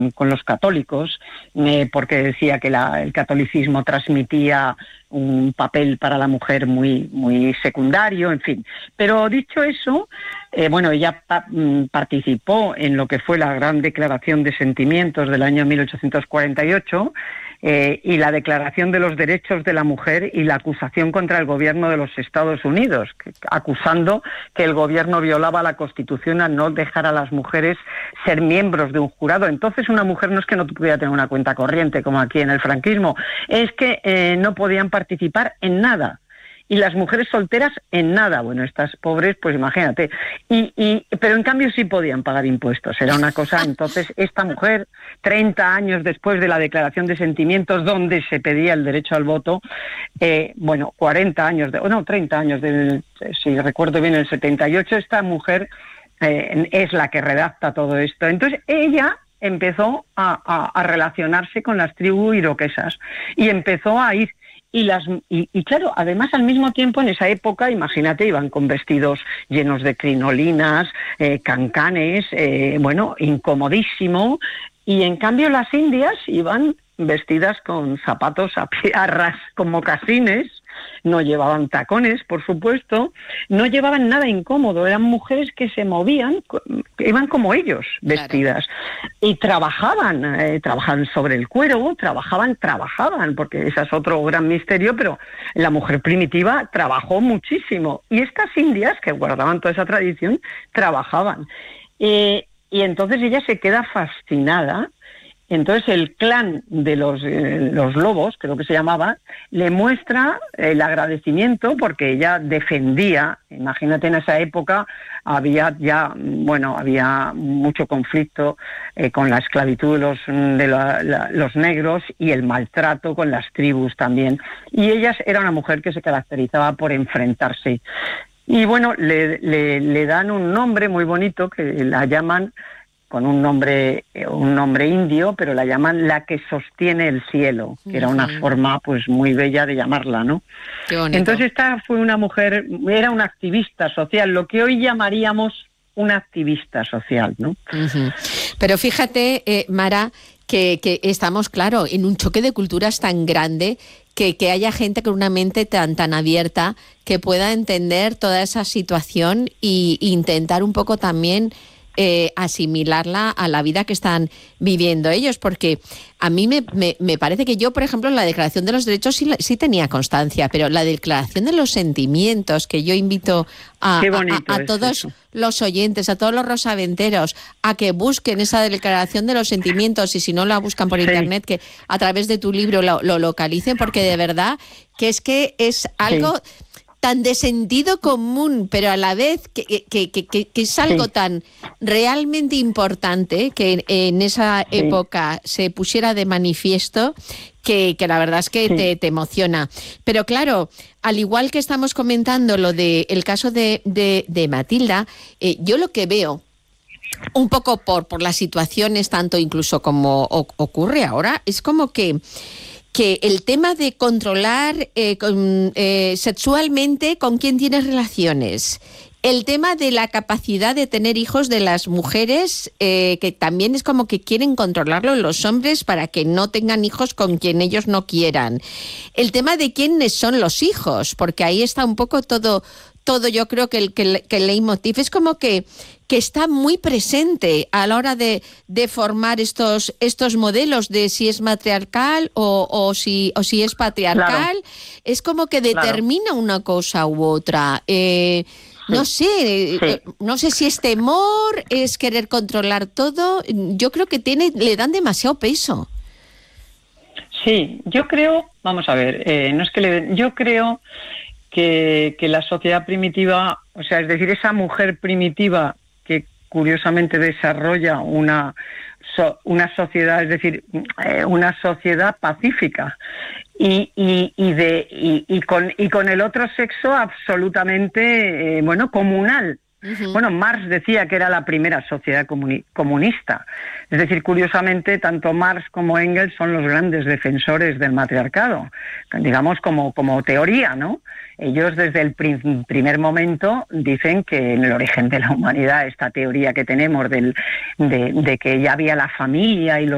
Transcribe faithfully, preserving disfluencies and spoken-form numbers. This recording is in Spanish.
con los católicos, eh, porque decía que la, el catolicismo transmitía un papel para la mujer muy, muy secundario, en fin. Pero dicho eso, eh, bueno, ella pa- participó en lo que fue la Gran Declaración de Sentimientos del año mil ochocientos cuarenta y ocho, eh, y la Declaración de los Derechos de la Mujer y la acusación contra el gobierno de los Estados Unidos, que, acusando que el gobierno violaba la Constitución al no dejar a las mujeres ser miembros de un jurado. Entonces una mujer no es que no pudiera tener una cuenta corriente como aquí en el franquismo, es que eh, no podían participar en nada. Y las mujeres solteras en nada. Bueno, estas pobres, pues imagínate. Y, y, pero en cambio sí podían pagar impuestos. Era una cosa. Entonces, esta mujer, treinta años después de la Declaración de Sentimientos, donde se pedía el derecho al voto, eh, bueno, cuarenta años, de, no, treinta años, del, si recuerdo bien, el setenta y ocho, esta mujer eh, es la que redacta todo esto. Entonces, ella empezó a, a, a relacionarse con las tribus iroquesas y empezó a ir. Y, las, y, y claro, además al mismo tiempo en esa época, imagínate, iban con vestidos llenos de crinolinas, eh, cancanes, eh, bueno, incomodísimo, y en cambio las indias iban vestidas con zapatos a pie, a ras, con mocasines, no llevaban tacones, por supuesto, no llevaban nada incómodo, eran mujeres que se movían, que iban como ellos, vestidas, claro. Y trabajaban, eh, trabajaban sobre el cuero, trabajaban, trabajaban, porque ese es otro gran misterio, pero la mujer primitiva trabajó muchísimo, y estas indias, que guardaban toda esa tradición, trabajaban. Eh, y entonces ella se queda fascinada. Entonces el clan de los, eh, los lobos, creo que se llamaba, le muestra el agradecimiento porque ella defendía, imagínate en esa época había ya, bueno, había mucho conflicto eh, con la esclavitud de los, de la, la, los negros y el maltrato con las tribus también. Y ella era una mujer que se caracterizaba por enfrentarse. Y bueno, le, le, le dan un nombre muy bonito que la llaman con un nombre un nombre indio, pero la llaman la que sostiene el cielo, que era una forma pues muy bella de llamarla, ¿no? Qué bonito. Entonces esta fue una mujer, era una activista social, lo que hoy llamaríamos una activista social, ¿no? Uh-huh. Pero fíjate, eh, Mara, que, que estamos, claro, en un choque de culturas tan grande que, que haya gente con una mente tan, tan abierta que pueda entender toda esa situación e intentar un poco también Eh, asimilarla a la vida que están viviendo ellos, porque a mí me, me, me parece que yo, por ejemplo, en la Declaración de los Derechos sí, sí tenía constancia, pero la Declaración de los Sentimientos, que yo invito a, a, a todos eso. los oyentes, a todos los rosaventeros, a que busquen esa Declaración de los Sentimientos, y si no la buscan por sí. internet, que a través de tu libro lo, lo localicen, porque de verdad que es que es algo... Sí. tan de sentido común, pero a la vez que, que, que, que, que es algo sí. tan realmente importante que en, en esa sí. época se pusiera de manifiesto, que, que la verdad es que sí. te, te emociona. Pero claro, al igual que estamos comentando lo de el caso de, de, de Matilda, eh, yo lo que veo, un poco por, por las situaciones, tanto incluso como o, ocurre ahora, es como que que el tema de controlar eh, con, eh, sexualmente con quién tienes relaciones, el tema de la capacidad de tener hijos de las mujeres, eh, que también es como que quieren controlarlo los hombres para que no tengan hijos con quien ellos no quieran, el tema de quiénes son los hijos, porque ahí está un poco todo, todo yo creo que el, que el, que el leitmotiv es como que que está muy presente a la hora de, de formar estos estos modelos de si es matriarcal o, o, si, o si es patriarcal. Claro. Es como que determina claro. una cosa u otra. Eh, sí. No sé, sí. no sé si es temor, es querer controlar todo. Yo creo que tiene le dan demasiado peso. Sí, yo creo, vamos a ver, eh, no es que le, yo creo que, que la sociedad primitiva, o sea, es decir, esa mujer primitiva que curiosamente desarrolla una, so, una sociedad, es decir, eh, una sociedad pacífica y, y, y, de, y, y, con, y con el otro sexo absolutamente, eh, bueno, comunal. Uh-huh. Bueno, Marx decía que era la primera sociedad comuni- comunista. Es decir, curiosamente, tanto Marx como Engels son los grandes defensores del matriarcado, digamos como, como teoría, ¿no? Ellos desde el prim- primer momento dicen que en el origen de la humanidad esta teoría que tenemos del, de, de que ya había la familia y los